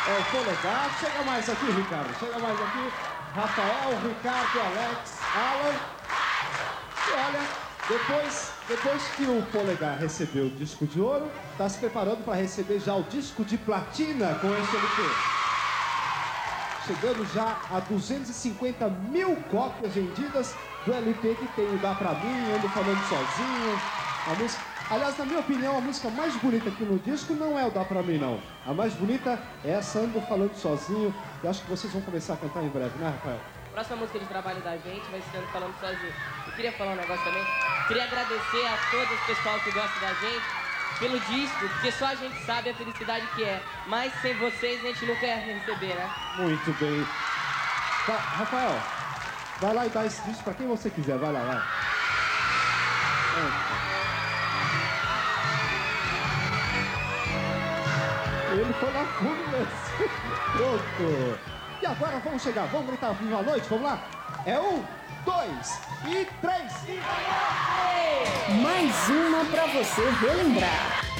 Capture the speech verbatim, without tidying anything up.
é o Polegar. Chega mais aqui, Ricardo. Chega mais aqui. Rafael, Ricardo, Alex, Alan. E olha, depois, depois que o Polegar recebeu o disco de ouro, está se preparando para receber já o disco de platina com esse L P. Chegando já a duzentas e cinquenta mil cópias vendidas do L P que tem o Dá Pra Mim, Ando Falando Sozinho. A música... Aliás, na minha opinião, a música mais bonita aqui no disco não é o Dá Pra Mim, não. A mais bonita é essa Ando Falando Sozinho. Eu acho que vocês vão começar a cantar em breve, né, Rafael? A próxima música de trabalho da gente vai ser Ando Falando Sozinho. Eu queria falar um negócio também. Queria agradecer a todo o pessoal que gosta da gente pelo disco, porque só a gente sabe a felicidade que é. Mas sem vocês a gente nunca ia receber, né? Muito bem. Tá, Rafael, vai lá e dá esse disco pra quem você quiser. Vai lá, vai. Ele foi na fuga. Pronto. E agora vamos chegar. Vamos gritar viva a noite? Vamos lá? É um, dois e três. Mais uma pra você relembrar.